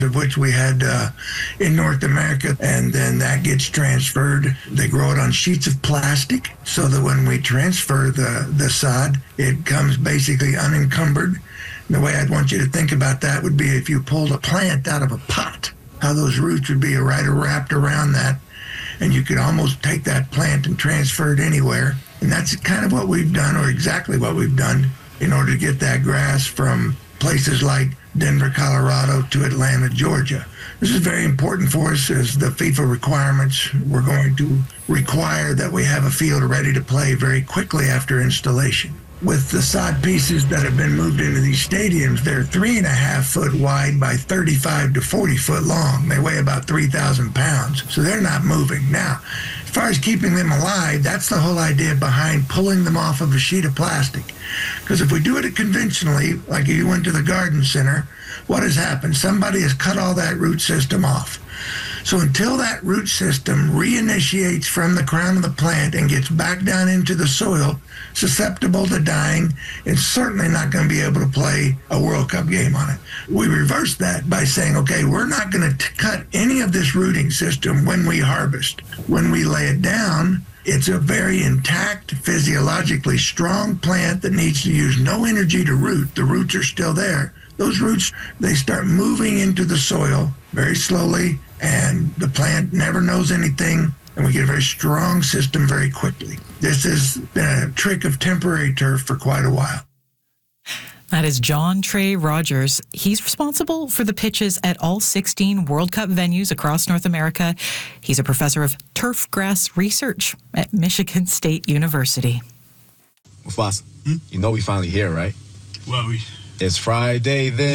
of which we had in North America, and then that gets transferred. They grow it on sheets of plastic so that when we transfer the sod, it comes basically unencumbered. And the way I'd want you to think about that would be if you pulled a plant out of a pot, how those roots would be right wrapped around that, and you could almost take that plant and transfer it anywhere. And that's kind of what we've done, or exactly what we've done, in order to get that grass from places like Denver, Colorado to Atlanta, Georgia. This is very important for us as the FIFA requirements. We're going to require that we have a field ready to play very quickly after installation. With the sod pieces that have been moved into these stadiums, they're 3.5 foot wide by 35 to 40 foot long. They weigh about 3,000 pounds, so they're not moving. Now, as far as keeping them alive, that's the whole idea behind pulling them off of a sheet of plastic. Because if we do it conventionally, like if you went to the garden center, what has happened? Somebody has cut all that root system off. So until that root system reinitiates from the crown of the plant and gets back down into the soil, susceptible to dying, it's certainly not going to be able to play a World Cup game on it. We reverse that by saying, okay, we're not going to cut any of this rooting system when we harvest. When we lay it down, it's a very intact, physiologically strong plant that needs to use no energy to root. The roots are still there. Those roots, they start moving into the soil very slowly, and the plant never knows anything, and we get a very strong system very quickly. This has been a trick of temporary turf for quite a while. That is John Trey Rogers. He's responsible for the pitches at all 16 World Cup venues across North America. He's a professor of turf grass research at Michigan State University. Mufasa, you know we finally here, right? Well, It's Friday then.